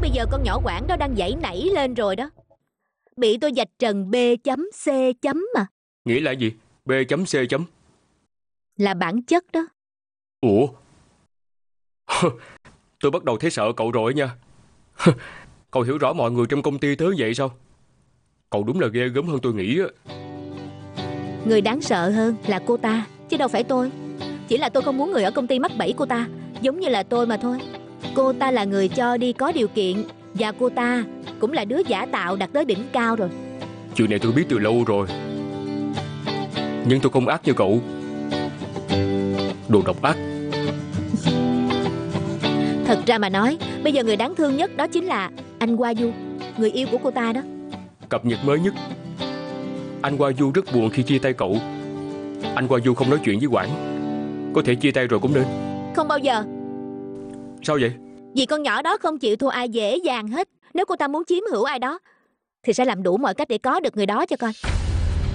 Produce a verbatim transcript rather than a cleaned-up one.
bây giờ con nhỏ Quảng đó đang giãy nảy lên rồi đó. Bị tôi vạch trần B chấm C chấm mà. Nghĩa là gì? B chấm C chấm? Là bản chất đó. Ủa? Tôi bắt đầu thấy sợ cậu rồi nha. Cậu hiểu rõ mọi người trong công ty tới vậy sao? Cậu đúng là ghê gớm hơn tôi nghĩ á. Người đáng sợ hơn là cô ta, chứ đâu phải tôi. Chỉ là tôi không muốn người ở công ty mắc bẫy cô ta, giống như là tôi mà thôi. Cô ta là người cho đi có điều kiện, và cô ta cũng là đứa giả tạo đạt tới đỉnh cao rồi. Chuyện này tôi biết từ lâu rồi. Nhưng tôi không ác như cậu. Đồ độc ác. Thật ra mà nói, bây giờ người đáng thương nhất đó chính là anh Hoa Du, người yêu của cô ta đó. Cập nhật mới nhất. Anh Hoa Du rất buồn khi chia tay cậu. Anh Hoa Du không nói chuyện với Quảng. Có thể chia tay rồi cũng nên. Không bao giờ. Sao vậy? Vì con nhỏ đó không chịu thua ai dễ dàng hết. Nếu cô ta muốn chiếm hữu ai đó thì sẽ làm đủ mọi cách để có được người đó cho coi.